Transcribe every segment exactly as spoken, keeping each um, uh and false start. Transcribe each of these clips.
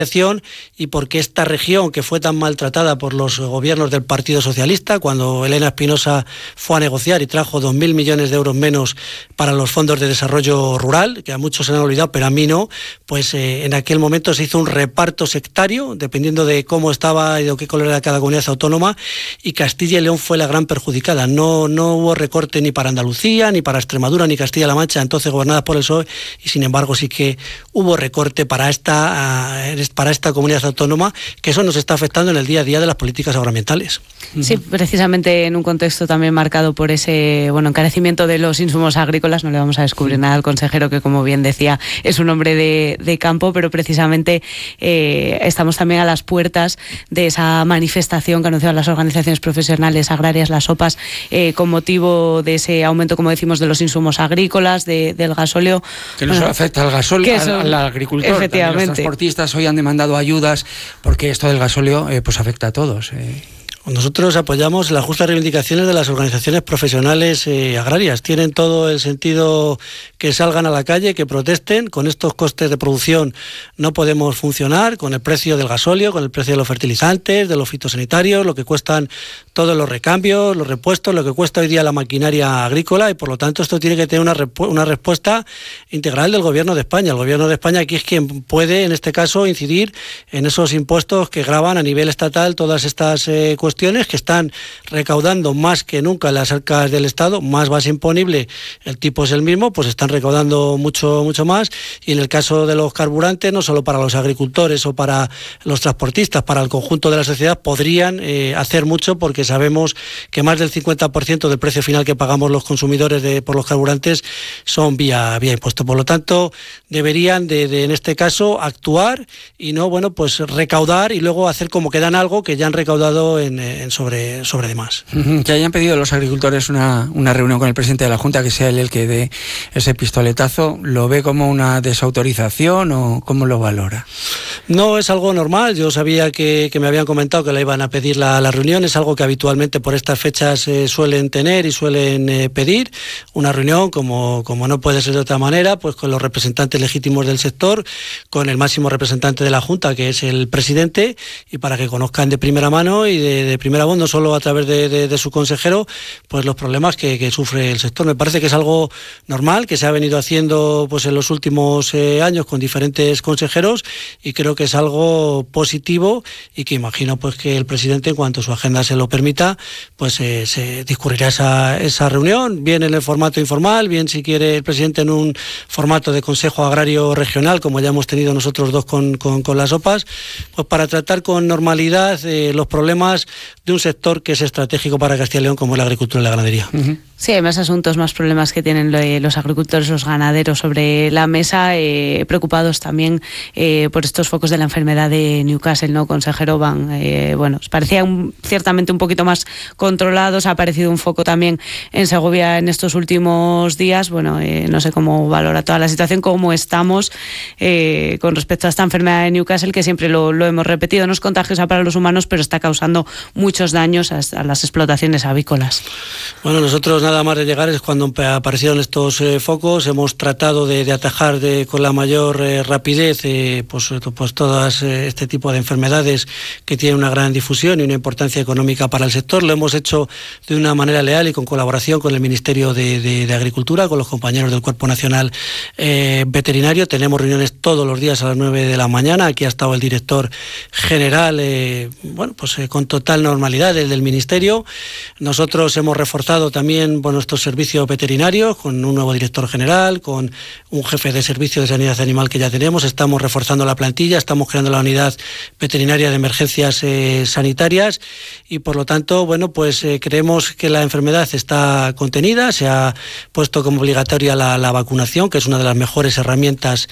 y porque esta región, que fue tan maltratada por los gobiernos del Partido Socialista, cuando Elena Espinosa fue a negociar y trajo dos mil millones de euros menos para los fondos de desarrollo rural, que a muchos se han olvidado, pero a mí no, pues eh, en aquel momento se hizo un reparto sectario, dependiendo de cómo estaba y de qué color era cada comunidad autónoma, y Castilla y León fue la gran perjudicada. No, no hubo recorte ni para Andalucía, ni para Extremadura, ni Castilla-La Mancha, entonces gobernadas por el P S O E, y sin embargo sí que hubo recorte para esta... Uh, para esta comunidad autónoma, que eso nos está afectando en el día a día de las políticas agroambientales. Sí, precisamente en un contexto también marcado por ese bueno encarecimiento de los insumos agrícolas. No le vamos a descubrir nada al consejero, que como bien decía es un hombre de, de campo, pero precisamente eh, estamos también a las puertas de esa manifestación que anunciaron las organizaciones profesionales agrarias, las O P As, eh, con motivo de ese aumento, como decimos, de los insumos agrícolas, de, del gasóleo. Que no bueno, solo afecta al gasóleo, al, al agricultor, efectivamente. Los transportistas hoy han demandado ayudas porque esto del gasóleo eh, pues afecta a todos. Eh. Nosotros apoyamos las justas reivindicaciones de las organizaciones profesionales eh, agrarias. Tienen todo el sentido que salgan a la calle, que protesten. Con estos costes de producción no podemos funcionar, con el precio del gasóleo, con el precio de los fertilizantes, de los fitosanitarios, lo que cuestan todos los recambios, los repuestos, lo que cuesta hoy día la maquinaria agrícola, y por lo tanto esto tiene que tener una, repu- una respuesta integral del Gobierno de España. El Gobierno de España aquí es quien puede, en este caso, incidir en esos impuestos que gravan a nivel estatal todas estas eh, cuestiones cuestiones que están recaudando más que nunca en las arcas del Estado, más base imponible, el tipo es el mismo, pues están recaudando mucho, mucho más, y en el caso de los carburantes, no solo para los agricultores o para los transportistas, para el conjunto de la sociedad, podrían eh, hacer mucho, porque sabemos que más del cincuenta por ciento del precio final que pagamos los consumidores de, por los carburantes son vía, vía impuesto. Por lo tanto, deberían de, de, en este caso, actuar y no, bueno, pues recaudar y luego hacer como que dan algo que ya han recaudado en En sobre, sobre demás. Que hayan pedido los agricultores una, una reunión con el presidente de la Junta, que sea él el que dé ese pistoletazo, ¿lo ve como una desautorización o cómo lo valora? No, es algo normal. Yo sabía que, que me habían comentado que le iban a pedir la, la reunión. Es algo que habitualmente por estas fechas eh, suelen tener y suelen eh, pedir. Una reunión, como, como no puede ser de otra manera, pues con los representantes legítimos del sector, con el máximo representante de la Junta, que es el presidente, y para que conozcan de primera mano y de, de primera voz, no solo a través de, de, de su consejero, pues los problemas que, que sufre el sector. Me parece que es algo normal, que se ha venido haciendo pues en los últimos eh, años con diferentes consejeros, y creo que es algo positivo, y que imagino pues que el presidente, en cuanto su agenda se lo permita, pues eh, se discurrirá esa, esa reunión, bien en el formato informal, bien si quiere el presidente en un formato de Consejo Agrario Regional, como ya hemos tenido nosotros dos con, con, con las O P As, pues para tratar con normalidad eh, los problemas de un sector que es estratégico para Castilla y León, como es la agricultura y la ganadería. Uh-huh. Sí, hay más asuntos, más problemas que tienen los agricultores, los ganaderos sobre la mesa, eh, preocupados también eh, por estos focos de la enfermedad de Newcastle, ¿no, consejero? Van, eh, bueno, parecía un, ciertamente un poquito más controlados. Ha aparecido un foco también en Segovia en estos últimos días. Bueno, eh, no sé cómo valora toda la situación, cómo estamos eh, con respecto a esta enfermedad de Newcastle, que siempre lo, lo hemos repetido, no es contagiosa para los humanos, pero está causando muchos daños a, a las explotaciones avícolas. Bueno, nosotros nada más de llegar es cuando aparecieron estos eh, focos. Hemos tratado de, de atajar de, con la mayor eh, rapidez eh, pues, pues todas eh, este tipo de enfermedades que tienen una gran difusión y una importancia económica para el sector. Lo hemos hecho de una manera leal y con colaboración con el Ministerio de, de, de Agricultura, con los compañeros del Cuerpo Nacional eh, Veterinario. Tenemos reuniones todos los días a las nueve de la mañana. Aquí ha estado el director general, eh, bueno, pues eh, con total normalidad, el del Ministerio. Nosotros hemos reforzado también bueno, nuestros servicios veterinarios con un nuevo director general, con un jefe de servicio de sanidad animal que ya tenemos. Estamos reforzando la plantilla, estamos creando la unidad veterinaria de emergencias eh, sanitarias, y por lo tanto, bueno, pues eh, creemos que la enfermedad está contenida. Se ha puesto como obligatoria la, la vacunación, que es una de las mejores herramientas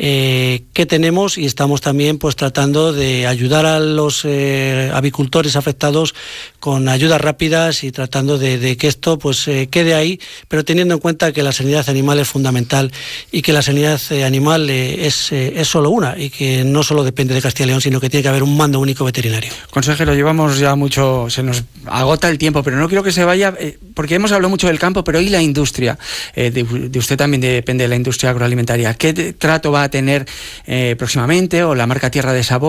eh, que tenemos, y estamos también pues tratando de ayudar a los eh, avicultores afectados con ayudas rápidas y tratando de, de que esto pues eh, quede ahí, pero teniendo en cuenta que la sanidad animal es fundamental y que la sanidad eh, animal eh, es, eh, es solo una, y que no solo depende de Castilla y León, sino que tiene que haber un mando único veterinario. Consejero, llevamos ya mucho, se nos agota el tiempo, pero no quiero que se vaya, eh, porque hemos hablado mucho del campo, pero hoy la industria, eh, de, de usted también depende de la industria agroalimentaria. ¿Qué trato va a tener eh, próximamente, o la marca Tierra de Sabor?